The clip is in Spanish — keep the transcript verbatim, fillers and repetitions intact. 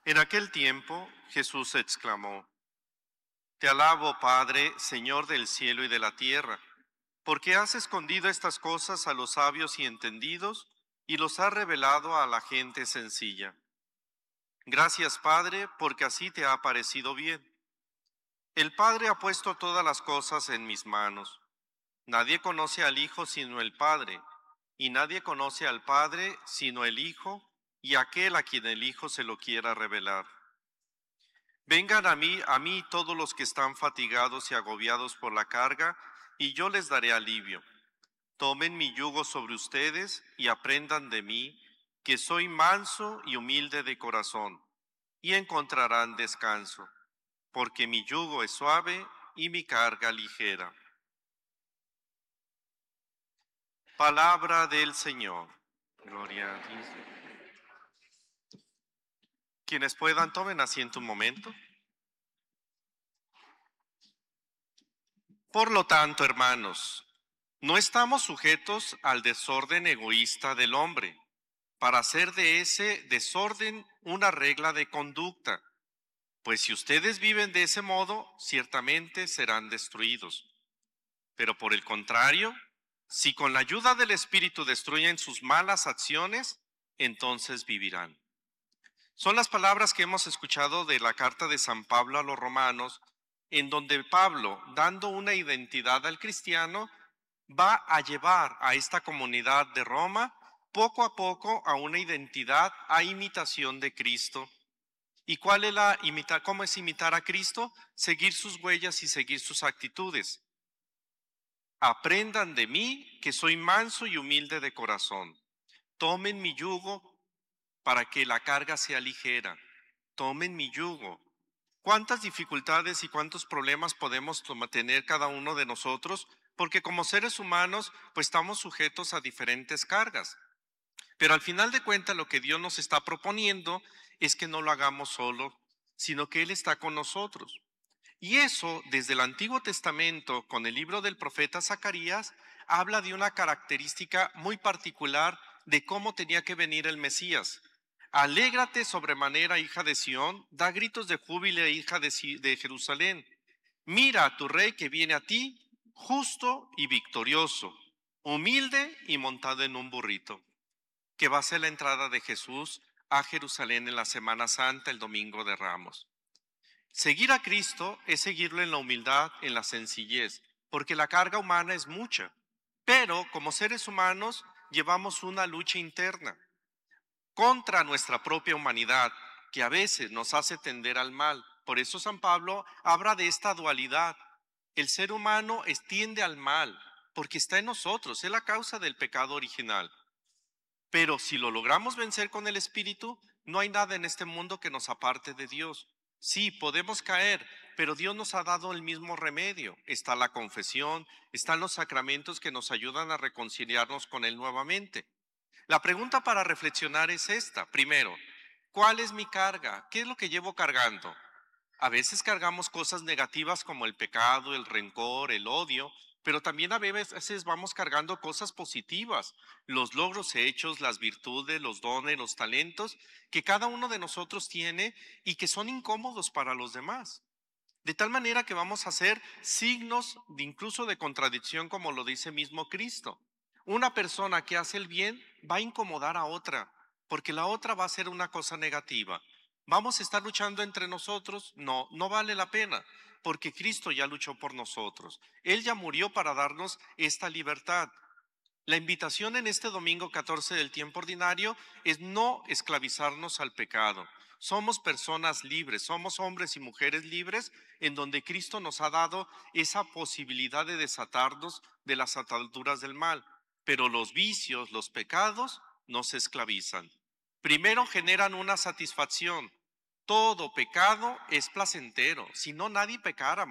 En aquel tiempo Jesús exclamó: Te alabo, Padre, Señor del cielo y de la tierra, porque has escondido estas cosas a los sabios y entendidos y los has revelado a la gente sencilla. Gracias, Padre, porque así te ha parecido bien. El Padre ha puesto todas las cosas en mis manos. Nadie conoce al Hijo sino el Padre, y nadie conoce al Padre sino el Hijo y aquel a quien el Hijo se lo quiera revelar. Vengan a mí, a mí todos los que están fatigados y agobiados por la carga, y yo les daré alivio. Tomen mi yugo sobre ustedes y aprendan de mí, que soy manso y humilde de corazón, y encontrarán descanso, porque mi yugo es suave y mi carga ligera. Palabra del Señor. Gloria a Dios. Quienes puedan, tomen asiento un momento. Por lo tanto, hermanos, no estamos sujetos al desorden egoísta del hombre, para hacer de ese desorden una regla de conducta, pues si ustedes viven de ese modo, ciertamente serán destruidos. Pero por el contrario, si con la ayuda del Espíritu destruyen sus malas acciones, entonces vivirán. Son las palabras que hemos escuchado de la carta de San Pablo a los romanos, en donde Pablo, dando una identidad al cristiano, va a llevar a esta comunidad de Roma poco a poco a una identidad a imitación de Cristo. ¿Y cuál es la imita- cómo es imitar a Cristo? Seguir sus huellas y seguir sus actitudes. Aprendan de mí, que soy manso y humilde de corazón. Tomen mi yugo para que la carga sea ligera. Tomen mi yugo. ¿Cuántas dificultades y cuántos problemas podemos tener cada uno de nosotros? Porque como seres humanos, pues estamos sujetos a diferentes cargas. Pero al final de cuentas, lo que Dios nos está proponiendo es que no lo hagamos solo, sino que Él está con nosotros. Y eso, desde el Antiguo Testamento, con el libro del profeta Zacarías, habla de una característica muy particular de cómo tenía que venir el Mesías. Alégrate sobremanera, hija de Sión, da gritos de júbilo, hija de, de Jerusalén. Mira a tu rey que viene a ti, justo y victorioso, humilde y montado en un burrito, que va a ser la entrada de Jesús a Jerusalén en la Semana Santa, el Domingo de Ramos. Seguir a Cristo es seguirlo en la humildad, en la sencillez, porque la carga humana es mucha, pero como seres humanos llevamos una lucha interna contra nuestra propia humanidad, que a veces nos hace tender al mal. Por eso San Pablo habla de esta dualidad. El ser humano tiende al mal, porque está en nosotros, es la causa del pecado original. Pero si lo logramos vencer con el Espíritu, no hay nada en este mundo que nos aparte de Dios. Sí, podemos caer, pero Dios nos ha dado el mismo remedio. Está la confesión, están los sacramentos que nos ayudan a reconciliarnos con Él nuevamente. La pregunta para reflexionar es esta. Primero, ¿cuál es mi carga? ¿Qué es lo que llevo cargando? A veces cargamos cosas negativas como el pecado, el rencor, el odio, pero también a veces vamos cargando cosas positivas, los logros hechos, las virtudes, los dones, los talentos que cada uno de nosotros tiene y que son incómodos para los demás. De tal manera que vamos a hacer signos de incluso de contradicción, como lo dice mismo Cristo. Una persona que hace el bien va a incomodar a otra, porque la otra va a hacer una cosa negativa. ¿Vamos a estar luchando entre nosotros? No, no vale la pena, porque Cristo ya luchó por nosotros. Él ya murió para darnos esta libertad. La invitación en este domingo catorce del tiempo ordinario es no esclavizarnos al pecado. Somos personas libres, somos hombres y mujeres libres, en donde Cristo nos ha dado esa posibilidad de desatarnos de las ataduras del mal. Pero los vicios, los pecados, nos esclavizan. Primero generan una satisfacción. Todo pecado es placentero, si no nadie pecara.